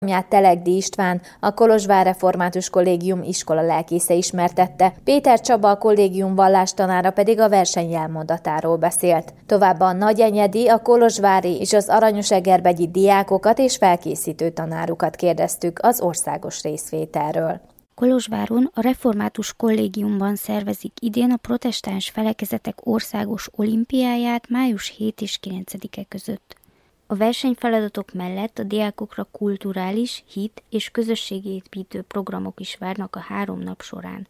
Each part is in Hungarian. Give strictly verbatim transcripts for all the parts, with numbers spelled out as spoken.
Telegdi István, a Kolozsvár Református Kollégium iskola lelkésze ismertette, Péter Csaba, a kollégium vallástanára pedig a verseny jelmondatáról beszélt. Továbbá a nagyenyedi, a kolozsvári és az aranyosegerbegyi diákokat és felkészítő tanárukat kérdeztük az országos részvételről. Kolozsváron a Református Kollégiumban szervezik idén a protestáns felekezetek országos olimpiáját május hetedike és kilencedike között. A versenyfeladatok mellett a diákokra kulturális, hit- és közösségépítő programok is várnak a három nap során.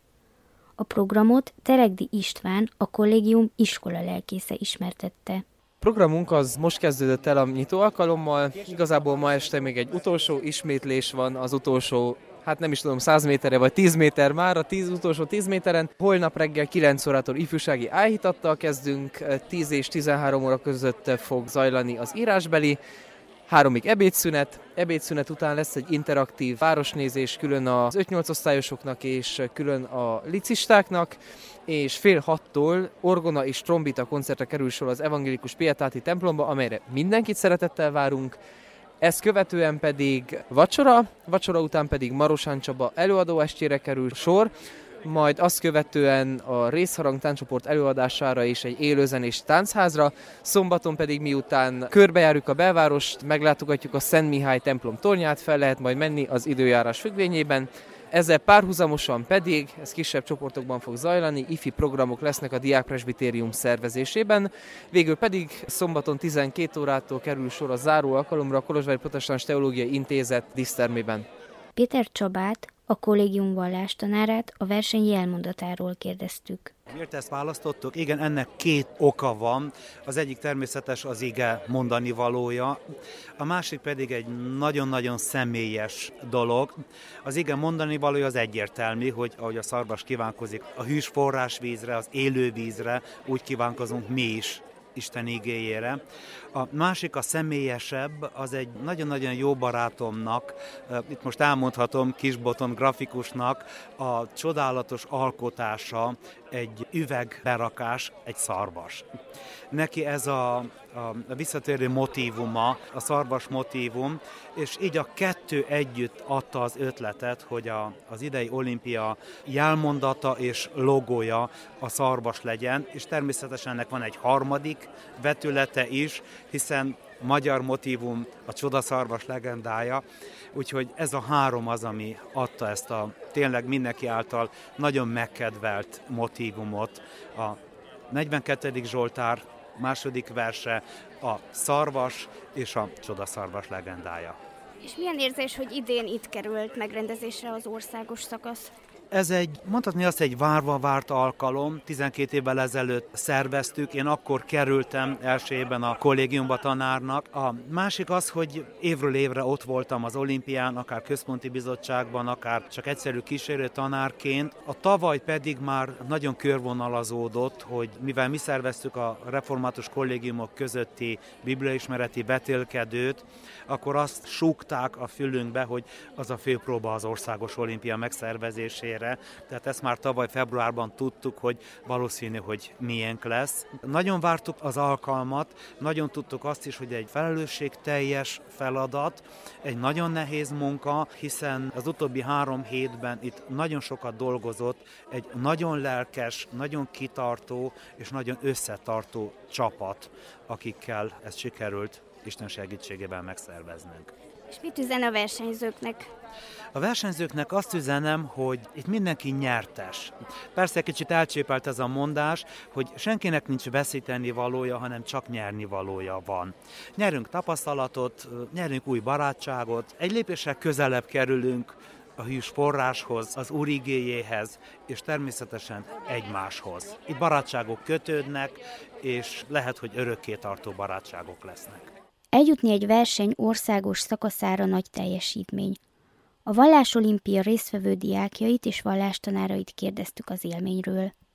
A programot Telegdi István, a kollégium iskola lelkésze ismertette. Programunk az most kezdődött el a nyitó alkalommal, igazából ma este még egy utolsó ismétlés van, az utolsó, hát nem is tudom, száz méterre vagy tíz méter már, a tíz, utolsó tíz méteren. Holnap reggel kilenc órától ifjúsági áhítattal kezdünk, tíz és tizenhárom óra között fog zajlani az írásbeli, háromig ebédszünet, ebédszünet után lesz egy interaktív városnézés külön az öt-nyolc osztályosoknak és külön a licistáknak, és fél hattól orgona és trombita koncertre kerül sor az evangélikus pietáti templomba, amelyre mindenkit szeretettel várunk. Ezt követően pedig vacsora, vacsora után pedig Marosán Csaba előadóestjére kerül sor, majd azt követően a részharang tánccsoport előadására és egy élőzenés táncházra, szombaton pedig miután körbejárjuk a belvárost, meglátogatjuk a Szent Mihály templom tornyát, fel lehet majd menni az időjárás függvényében. Ezzel párhuzamosan pedig, ez kisebb csoportokban fog zajlani, ifi programok lesznek a diákpresbitérium szervezésében, végül pedig szombaton tizenkét órától kerül sor a záró alkalomra a Kolozsvári Protestáns Teológiai Intézet dísztermében. Péter Csabát, a kollégium vallástanárát a verseny jelmondatáról kérdeztük. Miért ezt választottuk? Igen, ennek két oka van. Az egyik természetes az ige mondani valója, a másik pedig egy nagyon-nagyon személyes dolog. Az ige mondani valója az egyértelmű, hogy ahogy a szarvas kívánkozik a hűs forrásvízre, az élő vízre, úgy kívánkozunk mi is Isten igéjére. A másik, a személyesebb, az egy nagyon-nagyon jó barátomnak, itt most elmondhatom Kisboton grafikusnak, a csodálatos alkotása egy üvegberakás, egy szarvas. Neki ez a, a, a visszatérő motívuma, a szarvas motívum, és így a kettő együtt adta az ötletet, hogy a, az idei olimpia jelmondata és logója a szarvas legyen, és természetesen ennek van egy harmadik vetülete is, hiszen magyar motívum a csodaszarvas legendája, úgyhogy ez a három az, ami adta ezt a tényleg mindenki által nagyon megkedvelt motívumot. A negyvenkettedik Zsoltár második verse, a szarvas és a csodaszarvas legendája. És milyen érzés, hogy idén itt került megrendezésre az országos szakasz? Ez egy, mondhatni azt, egy várva várt alkalom, tizenkét évvel ezelőtt szerveztük, én akkor kerültem első évben a kollégiumba tanárnak. A másik az, hogy évről évre ott voltam az olimpián, akár központi bizottságban, akár csak egyszerű kísérő tanárként. A tavaly pedig már nagyon körvonalazódott, hogy mivel mi szerveztük a református kollégiumok közötti bibliaismereti vetélkedőt, akkor azt súgták a fülünkbe, hogy az a főpróba az országos olimpia megszervezésére. Tehát ezt már tavaly februárban tudtuk, hogy valószínű, hogy miénk lesz. Nagyon vártuk az alkalmat, nagyon tudtuk azt is, hogy egy felelősségteljes feladat, egy nagyon nehéz munka, hiszen az utóbbi három hétben itt nagyon sokat dolgozott egy nagyon lelkes, nagyon kitartó és nagyon összetartó csapat, akikkel ezt sikerült Isten segítségével megszerveznünk. És mit üzen a versenyzőknek? A versenyzőknek azt üzenem, hogy itt mindenki nyertes. Persze kicsit elcsépelt ez a mondás, hogy senkinek nincs veszíteni valója, hanem csak nyerni valója van. Nyerünk tapasztalatot, nyerünk új barátságot, egy lépéssel közelebb kerülünk a hűs forráshoz, az Úr igéjéhez, és természetesen egymáshoz. Itt barátságok kötődnek, és lehet, hogy örökké tartó barátságok lesznek. Eljutni egy verseny országos szakaszára nagy teljesítmény. A Vallásolimpia résztvevő diákjait és vallástanárait kérdeztük az élményről.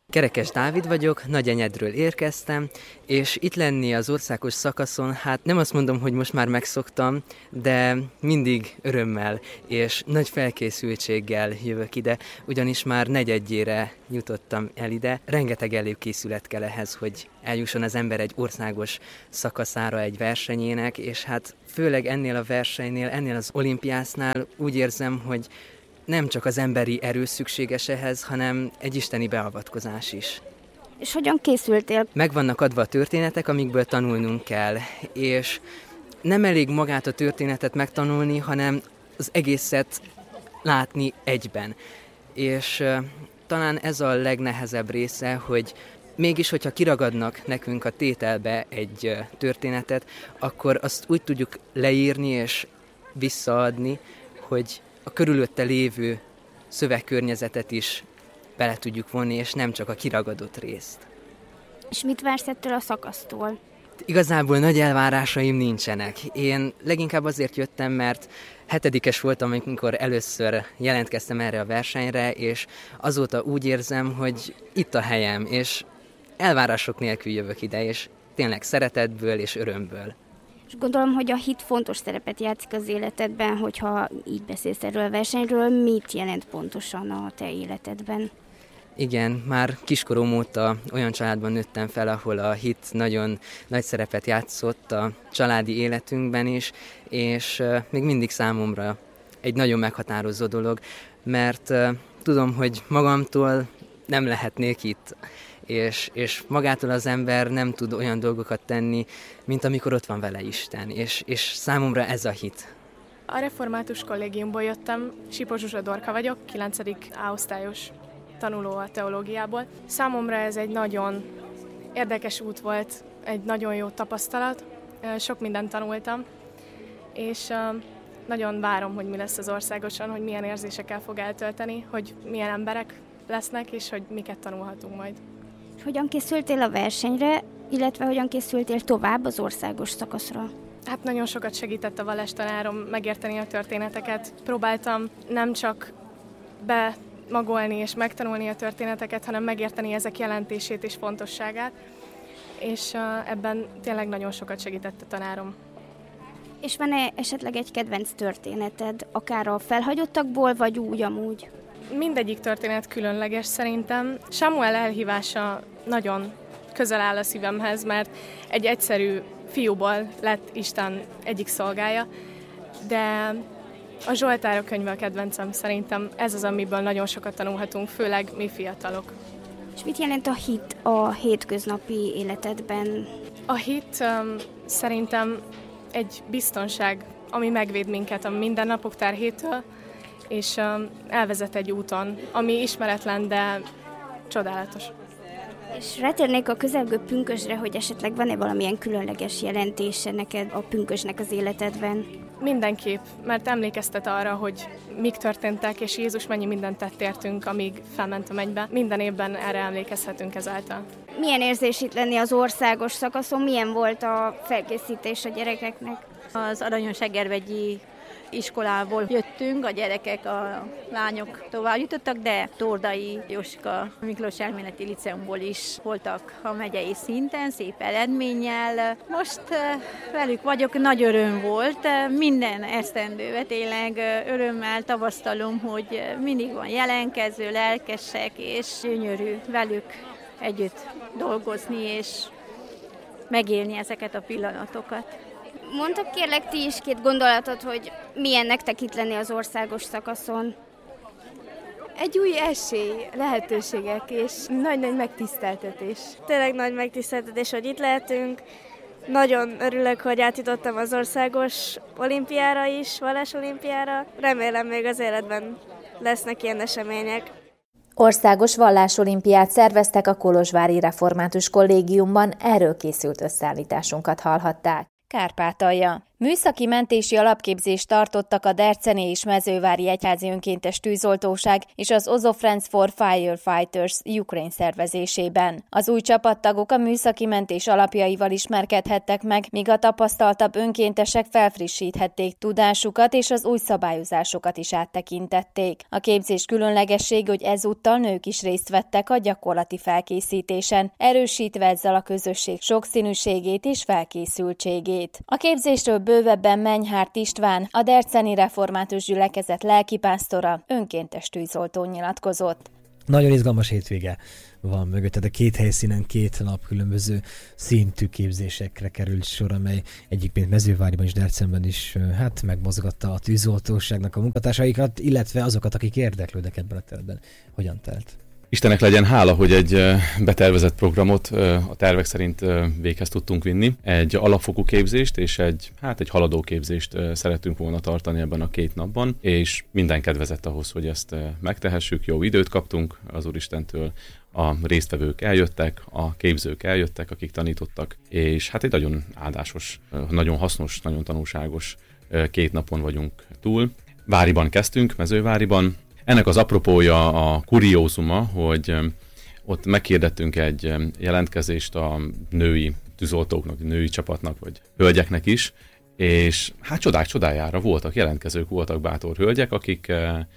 Kerekes Dávid vagyok, Nagyenyedről érkeztem, és itt lenni az országos szakaszon, hát nem azt mondom, hogy most már megszoktam, de mindig örömmel és nagy felkészültséggel jövök ide, ugyanis már negyedjére jutottam el ide. Rengeteg előkészület kell ehhez, hogy eljusson az ember egy országos szakaszára egy versenyének, és hát főleg ennél a versenynél, ennél az olimpiásznál úgy érzem, hogy nem csak az emberi erő szükséges ehhez, hanem egy isteni beavatkozás is. És hogyan készültél? Meg vannak adva a történetek, amikből tanulnunk kell, és nem elég magát a történetet megtanulni, hanem az egészet látni egyben. És uh, talán ez a legnehezebb része, hogy mégis, hogyha kiragadnak nekünk a tételbe egy uh, történetet, akkor azt úgy tudjuk leírni és visszaadni, hogy a körülötte lévő szövegkörnyezetet is bele tudjuk vonni, és nem csak a kiragadott részt. És mit vársz ettől a szakasztól? Igazából nagy elvárásaim nincsenek. Én leginkább azért jöttem, mert hetedikes voltam, amikor először jelentkeztem erre a versenyre, és azóta úgy érzem, hogy itt a helyem, és elvárások nélkül jövök ide, és tényleg szeretetből és örömből. És gondolom, hogy a hit fontos szerepet játszik az életedben, hogyha így beszélsz erről a versenyről. Mit jelent pontosan a te életedben? Igen, már kiskorom óta olyan családban nőttem fel, ahol a hit nagyon nagy szerepet játszott a családi életünkben is, és még mindig számomra egy nagyon meghatározó dolog, mert tudom, hogy magamtól nem lehetnék itt, és, és magától az ember nem tud olyan dolgokat tenni, mint amikor ott van vele Isten, és, és számomra ez a hit. A református kollégiumból jöttem, Sipos Zsuzsa Dorka vagyok, kilencedik A osztályos tanuló a teológiából. Számomra ez egy nagyon érdekes út volt, egy nagyon jó tapasztalat, sok mindent tanultam, és nagyon várom, hogy mi lesz az országoson, hogy milyen érzésekkel fog eltölteni, hogy milyen emberek lesznek, és hogy miket tanulhatunk majd. És hogyan készültél a versenyre, illetve hogyan készültél tovább az országos szakaszra? Hát nagyon sokat segített a vallástanárom megérteni a történeteket. Próbáltam nem csak bemagolni és megtanulni a történeteket, hanem megérteni ezek jelentését és fontosságát, és ebben tényleg nagyon sokat segített a tanárom. És van-e esetleg egy kedvenc történeted, akár a felhagyottakból, vagy úgy amúgy? Mindegyik történet különleges szerintem. Sámuel elhívása nagyon közel áll a szívemhez, mert egy egyszerű fiúból lett Isten egyik szolgája, de a Zsoltárok könyve a kedvencem, szerintem ez az, amiből nagyon sokat tanulhatunk, főleg mi fiatalok. És mit jelent a hit a hétköznapi életedben? A hit um, szerintem egy biztonság, ami megvéd minket a mindennapok terhétől, és um, elvezet egy úton, ami ismeretlen, de csodálatos. És rátérnék a közelgő pünkösdre, hogy esetleg van-e valamilyen különleges jelentése neked a pünkösdnek az életedben? Mindenképp, mert emlékeztet arra, hogy mik történtek, és Jézus mennyi mindent tett értünk, amíg felment a mennybe. Minden évben erre emlékezhetünk ezáltal. Milyen érzés itt lenni az országos szakaszon? Milyen volt a felkészítés a gyerekeknek? Az Aranyosegervegyi iskolából jöttünk, a gyerekek, a lányok tovább jutottak, de Tordai Jóska Miklós Elméleti Liceumból is voltak a megyei szinten, szép eredménnyel. Most velük vagyok, nagy öröm volt, minden esztendőbe tényleg örömmel tapasztalom, hogy mindig van jelenkező, lelkesek, és gyönyörű velük együtt dolgozni, és megélni ezeket a pillanatokat. Mondtak kérlek ti is két gondolatot, hogy milyen nektek itt lenni az országos szakaszon. Egy új esély, lehetőségek és nagy-nagy megtiszteltetés. Tényleg nagy megtiszteltetés, hogy itt lehetünk. Nagyon örülök, hogy átjutottam az országos olimpiára is, vallásolimpiára. Remélem még az életben lesznek ilyen események. Országos vallásolimpiát szerveztek a Kolozsvári Református Kollégiumban, erről készült összeállításunkat hallhatták. Kárpátalja. Műszaki mentési alapképzést tartottak a Derceni és Mezővári Egyházi Önkéntes Tűzoltóság és az Ozo Friends for Firefighters Ukraine szervezésében. Az új csapattagok a műszaki mentés alapjaival ismerkedhettek meg, míg a tapasztaltabb önkéntesek felfrissíthették tudásukat és az új szabályozásokat is áttekintették. A képzés különlegesség, hogy ezúttal nők is részt vettek a gyakorlati felkészítésen, erősítve ezzel a közösség sokszínűségét és felkészültségét. A képzésről bővebben Menyhárt István, a Derceni Református Gyülekezet lelkipásztora, önkéntes tűzoltó nyilatkozott. Nagyon izgalmas hétvége van mögötted. A két helyszínen két nap különböző szintű képzésekre került sor, amely egyébként Mezőváriban és Dercenyben is hát megmozgatta a tűzoltóságnak a munkatársaikat, illetve azokat, akik érdeklődnek ebben a területben. Hogyan telt? Istennek legyen hála, hogy egy betervezett programot a tervek szerint véghez tudtunk vinni. Egy alapfokú képzést és egy, hát egy haladó képzést szerettünk volna tartani ebben a két napban, és minden kedvezett ahhoz, hogy ezt megtehessük. Jó időt kaptunk az Úristentől, a résztvevők eljöttek, a képzők eljöttek, akik tanítottak, és hát egy nagyon áldásos, nagyon hasznos, nagyon tanulságos két napon vagyunk túl. Váriban kezdtünk, Mezőváriban. Ennek az apropója, a kuriózuma, hogy ott megkérdettünk egy jelentkezést a női tűzoltóknak, női csapatnak, vagy hölgyeknek is, és hát csodák csodájára voltak jelentkezők, voltak bátor hölgyek, akik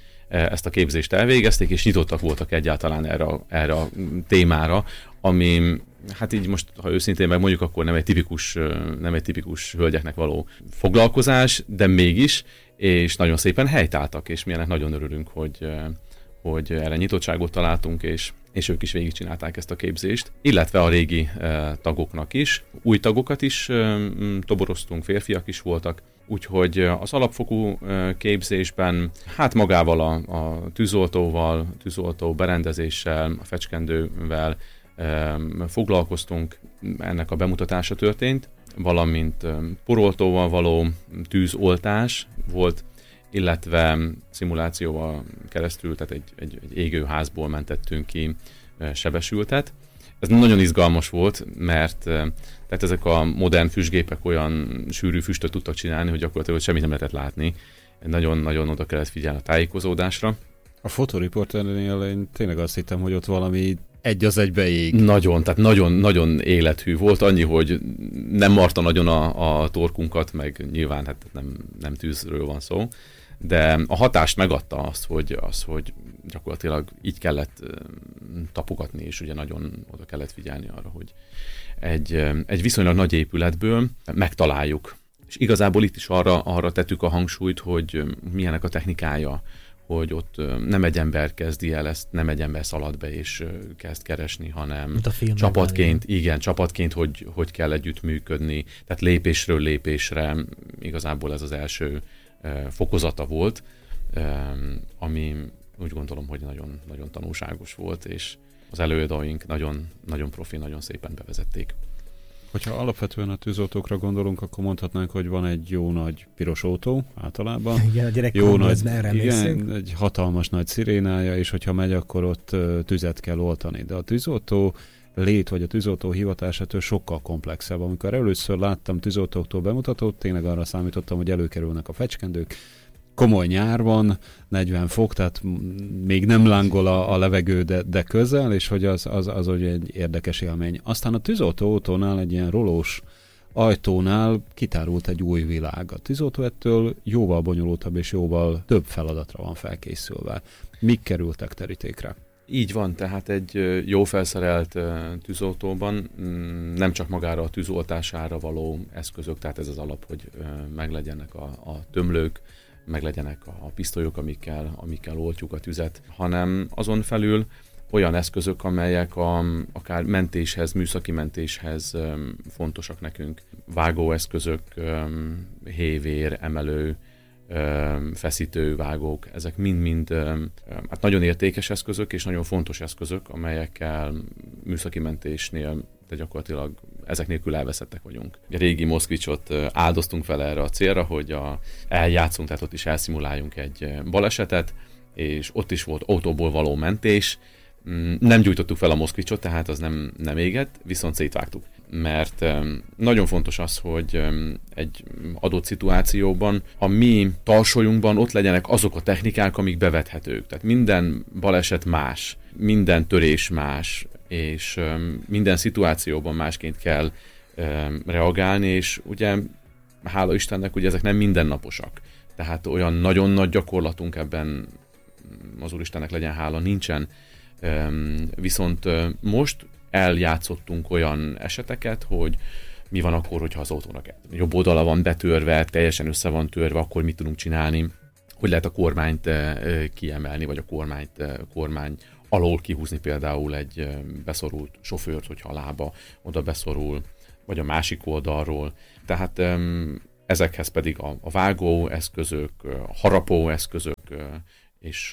ezt a képzést elvégezték, és nyitottak voltak egyáltalán erre, erre a témára, ami hát így most, ha őszintén megmondjuk, akkor nem egy tipikus, nem egy tipikus hölgyeknek való foglalkozás, de mégis, és nagyon szépen helytáltak, és mi ennek nagyon örülünk, hogy, hogy erre nyitottságot találtunk, és, és ők is végigcsinálták ezt a képzést, illetve a régi eh, tagoknak is. Új tagokat is eh, toboroztunk, férfiak is voltak, úgyhogy az alapfokú eh, képzésben hát magával a, a tűzoltóval, tűzoltó berendezéssel, a fecskendővel eh, foglalkoztunk, ennek a bemutatása történt, valamint poroltóval való tűzoltás volt, illetve szimulációval keresztül, tehát egy, egy, egy égőházból mentettünk ki sebesültet. Ez nagyon izgalmas volt, mert tehát ezek a modern füstgépek olyan sűrű füstöt tudtak csinálni, hogy gyakorlatilag semmit nem lehetett látni. Nagyon-nagyon oda kellett figyelni a tájékozódásra. A fotoriporternél én tényleg azt hittem, hogy ott valami egy az egybe ég. Nagyon, tehát nagyon-nagyon élethű volt, annyi, hogy nem marta nagyon a, a torkunkat, meg nyilván hát nem, nem tűzről van szó, de a hatást megadta azt, hogy, az, hogy gyakorlatilag így kellett tapogatni, és ugye nagyon oda kellett figyelni arra, hogy egy, egy viszonylag nagy épületből megtaláljuk. És igazából itt is arra, arra tettük a hangsúlyt, hogy milyenek a technikája, hogy ott nem egy ember kezdi el ezt, nem egy ember szalad be és kezd keresni, hanem csapatként, igen, csapatként, hogy, hogy kell együtt működni, tehát lépésről lépésre igazából ez az első fokozata volt, ami úgy gondolom, hogy nagyon, nagyon tanulságos volt, és az előadóink nagyon, nagyon profi, nagyon szépen bevezették. Hogyha alapvetően a tűzoltókra gondolunk, akkor mondhatnánk, hogy van egy jó nagy piros autó általában. Igen, a gyerek jó nagy, igen, egy hatalmas nagy szirénája, és hogyha megy, akkor ott tüzet kell oltani. De a tűzoltó lét, vagy a tűzoltó hivatásától sokkal komplexebb. Amikor először láttam tűzoltóktól bemutatót, tényleg arra számítottam, hogy előkerülnek a fecskendők. Komoly nyár van, negyven fok, tehát még nem lángol a, a levegő, de, de közel, és hogy az, az, az egy érdekes élmény. Aztán a tűzoltó autónál, egy ilyen rolós ajtónál kitárult egy új világ. A tűzoltó ettől jóval bonyolultabb és jóval több feladatra van felkészülve. Mik kerültek terítékre? Így van, tehát egy jó felszerelt tűzoltóban nem csak magára a tűzoltására való eszközök, tehát ez az alap, hogy meglegyenek a, a tömlők, meglegyenek a pisztolyok, amikkel, amikkel oltjuk a tüzet, hanem azon felül olyan eszközök, amelyek a, akár mentéshez, műszaki mentéshez fontosak nekünk. Vágóeszközök, hévér, emelő, feszítő, vágók, ezek mind-mind hát nagyon értékes eszközök és nagyon fontos eszközök, amelyekkel műszaki mentésnél de gyakorlatilag ezek nélkül elveszettek vagyunk. A régi Moszkvicsot áldoztunk fel erre a célra, hogy a, eljátszunk, tehát ott is elszimuláljunk egy balesetet, és ott is volt autóból való mentés. Nem gyújtottuk fel a Moszkvicsot, tehát az nem, nem égett, viszont szétvágtuk. mert nagyon fontos az, hogy egy adott szituációban a mi tarsolyunkban ott legyenek azok a technikák, amik bevethetők. Tehát minden baleset más, minden törés más, és minden szituációban másként kell reagálni, és ugye hála Istennek, ugye ezek nem mindennaposak. Tehát olyan nagyon nagy gyakorlatunk ebben, az Úristennek legyen hála, nincsen. Viszont most eljátszottunk olyan eseteket, hogy mi van akkor, hogyha az autónak jobb oldala van betörve, teljesen össze van törve, akkor mit tudunk csinálni, hogy lehet a kormányt kiemelni, vagy a kormányt, kormány alól kihúzni például egy beszorult sofőrt, hogyha a lába oda beszorul, vagy a másik oldalról. Tehát ezekhez pedig a, a vágó eszközök, a harapó eszközök, és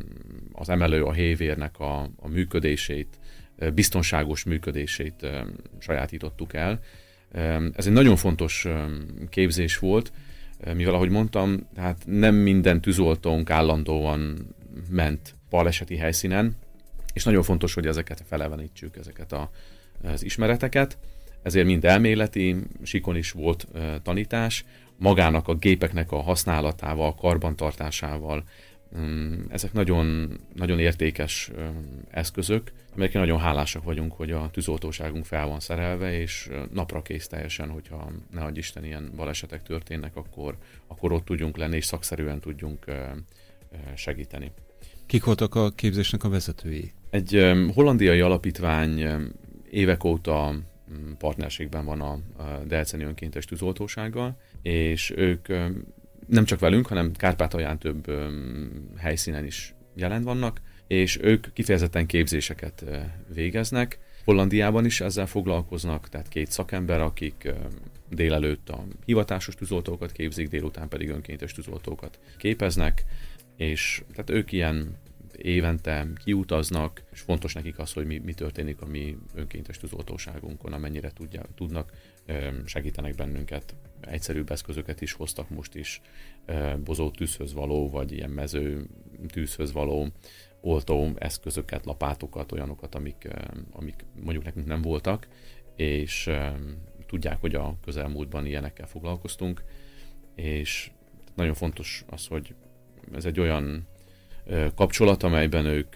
az emelő, a hévérnek a, a működését, biztonságos működését sajátítottuk el. Ez egy nagyon fontos képzés volt, mivel ahogy mondtam, tehát nem minden tűzoltónk állandóan ment baleseti helyszínen, és nagyon fontos, hogy ezeket felelevenítsük, ezeket a, az ismereteket. Ezért mind elméleti síkon is volt tanítás, magának a gépeknek a használatával, karbantartásával. Ezek nagyon, nagyon értékes eszközök, amelyekkel nagyon hálásak vagyunk, hogy a tűzoltóságunk fel van szerelve, és napra kész teljesen, hogyha ne adj Isten ilyen balesetek történnek, akkor, akkor ott tudjunk lenni, és szakszerűen tudjunk segíteni. Kik voltak a képzésnek a vezetői? Egy hollandiai alapítvány évek óta partnerségben van a Delceni Önkéntes Tűzoltósággal, és ők nem csak velünk, hanem Kárpátalján több helyszínen is jelen vannak, és ők kifejezetten képzéseket végeznek. Hollandiában is ezzel foglalkoznak, tehát két szakember, akik délelőtt a hivatásos tűzoltókat képzik, délután pedig önkéntes tűzoltókat képeznek, és tehát ők ilyen évente kiutaznak, és fontos nekik az, hogy mi, mi történik a mi önkéntes tűzoltóságunkon, amennyire tudja, tudnak, segítenek bennünket. Egyszerűbb eszközöket is hoztak most is, bozó tűzhöz való, vagy ilyen mező tűzhöz való oltó eszközöket, lapátokat, olyanokat, amik, amik mondjuk nekünk nem voltak, és tudják, hogy a közelmúltban ilyenekkel foglalkoztunk, és nagyon fontos az, hogy ez egy olyan kapcsolat, amelyben ők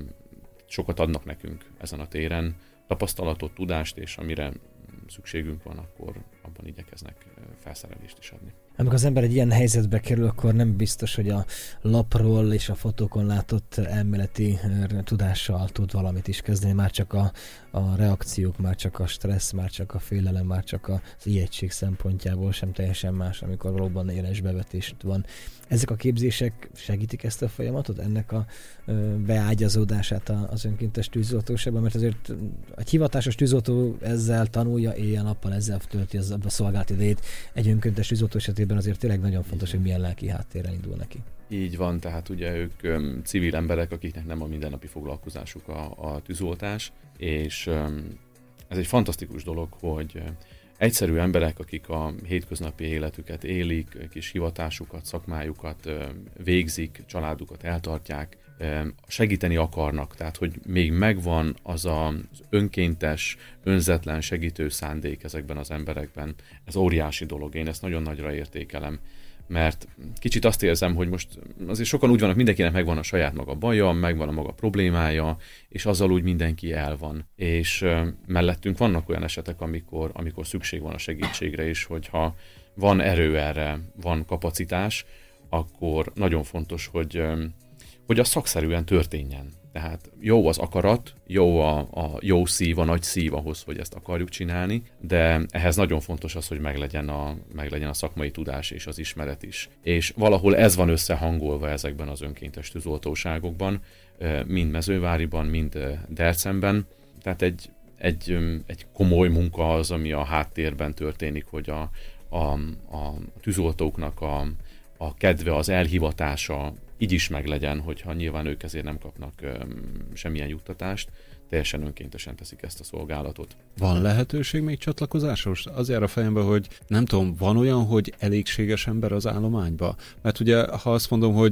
sokat adnak nekünk ezen a téren, tapasztalatot, tudást, és amire szükségünk van, akkor abban igyekeznek felszerelést is adni. Amikor az ember egy ilyen helyzetbe kerül, akkor nem biztos, hogy a lapról és a fotókon látott elméleti tudással tud valamit is kezdeni, már csak a, a reakciók, már csak a stressz, már csak a félelem, már csak az ijegység szempontjából sem teljesen más, amikor valóban éles bevetést van. Ezek a képzések segítik ezt a folyamatot, ennek a beágyazódását az önkéntes tűzoltóságban, mert azért egy hivatásos tűzoltó ezzel tanulja, éjjel-nappal ezzel tölti az a szolgált idejét. Egy önkéntes tűzoltó esetében azért tényleg nagyon fontos, hogy milyen lelki háttérrel indul neki. Így van, tehát ugye ők um, civil emberek, akiknek nem a mindennapi foglalkozásuk a, a tűzoltás, és um, ez egy fantasztikus dolog, hogy uh, egyszerű emberek, akik a hétköznapi életüket élik, kis hivatásukat, szakmájukat uh, végzik, családukat eltartják, um, segíteni akarnak, tehát hogy még megvan az az önkéntes, önzetlen segítő szándék ezekben az emberekben. Ez óriási dolog, én ezt nagyon nagyra értékelem. Mert kicsit azt érzem, hogy most azért sokan úgy vannak, mindenkinek megvan a saját maga baja, megvan a maga problémája, és azzal úgy mindenki el van. És mellettünk vannak olyan esetek, amikor, amikor szükség van a segítségre is, hogyha van erő erre, van kapacitás, akkor nagyon fontos, hogy, hogy az szakszerűen történjen. Tehát jó az akarat, jó a, a jó szív, a nagy szív ahhoz, hogy ezt akarjuk csinálni, de ehhez nagyon fontos az, hogy meglegyen a, meglegyen a szakmai tudás és az ismeret is. És valahol ez van összehangolva ezekben az önkéntes tűzoltóságokban, mind Mezőváriban, mind Dercemben. Tehát egy, egy, egy komoly munka az, ami a háttérben történik, hogy a, a, a tűzoltóknak a, a kedve, az elhivatása így is meglegyen, hogyha nyilván ők ezért nem kapnak um, semmilyen juttatást, teljesen önkéntesen teszik ezt a szolgálatot. Van lehetőség még csatlakozásos? Azért a fejemben, hogy nem tudom, van olyan, hogy elégséges ember az állományba? Mert ugye, ha azt mondom, hogy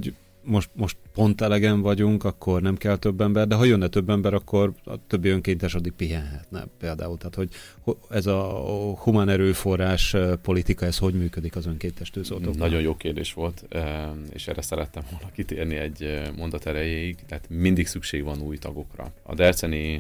most, most pont elegen vagyunk, akkor nem kell több ember, de ha jönne több ember, akkor a többi önkéntes addig pihenhetne például. Tehát, hogy ez a humán erőforrás politika, ez hogy működik az önkéntes tűzoltóknál? Nagyon jó kérdés volt, és erre szerettem volna kitérni egy mondat erejéig. Tehát mindig szükség van új tagokra. A Derceni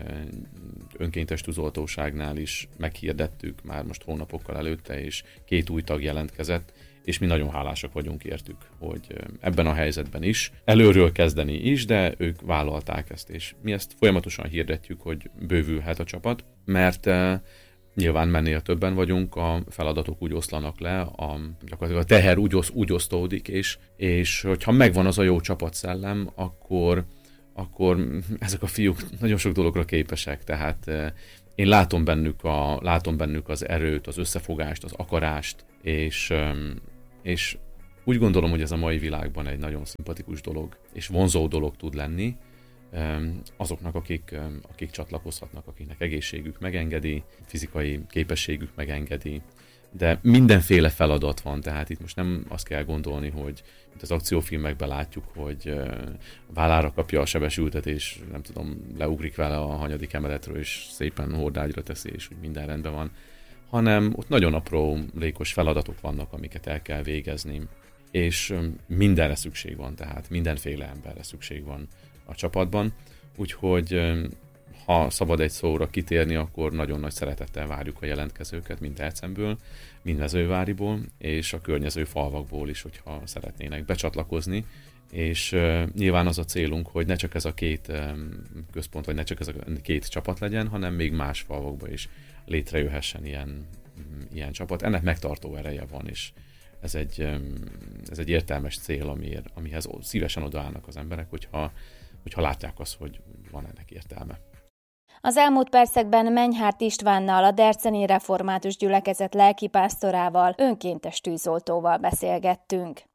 önkéntes tűzoltóságnál is meghirdettük már most hónapokkal előtte, és két új tag jelentkezett, és mi nagyon hálásak vagyunk értük, hogy ebben a helyzetben is, előről kezdeni is, de ők vállalták ezt, és mi ezt folyamatosan hirdetjük, hogy bővülhet a csapat, mert eh, nyilván mennél többen vagyunk, a feladatok úgy oszlanak le, a, gyakorlatilag a teher úgy, osz, úgy osztódik, és, és hogyha megvan az a jó csapatszellem, akkor, akkor ezek a fiúk nagyon sok dologra képesek, tehát eh, én látom bennük, a, látom bennük az erőt, az összefogást, az akarást, és, és úgy gondolom, hogy ez a mai világban egy nagyon szimpatikus dolog, és vonzó dolog tud lenni azoknak, akik, akik csatlakozhatnak, akiknek egészségük megengedi, fizikai képességük megengedi, de mindenféle feladat van, tehát itt most nem azt kell gondolni, hogy mint az akciófilmekben látjuk, hogy vállára kapja a sebesültet, és nem tudom, leugrik vele a hanyadik emeletről, és szépen hordágyra teszi, és úgy minden rendben van, hanem ott nagyon apró lékos feladatok vannak, amiket el kell végezni, és mindenre szükség van, tehát mindenféle emberre szükség van a csapatban, úgyhogy ha szabad egy szóra kitérni, akkor nagyon nagy szeretettel várjuk a jelentkezőket, mind Dercenből, mind Mezőváriból, és a környező falvakból is, hogyha szeretnének becsatlakozni, és uh, nyilván az a célunk, hogy ne csak ez a két um, központ, vagy ne csak ez a két csapat legyen, hanem még más falvakban is létrejöhessen ilyen, um, ilyen csapat. Ennek megtartó ereje van, és ez egy, um, ez egy értelmes cél, amiért, amihez szívesen odaállnak az emberek, hogyha, hogyha látják azt, hogy van ennek értelme. Az elmúlt percekben Menyhárt Istvánnal, a Derceni Református Gyülekezet lelkipásztorával, önkéntes tűzoltóval beszélgettünk.